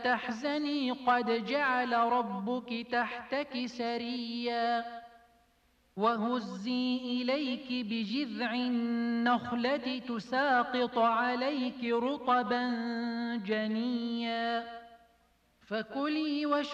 تحزني قد جعل ربك تحتك سريا وهزي إليك بجذع النخلة تساقط عليك رطبا جنيا فكلي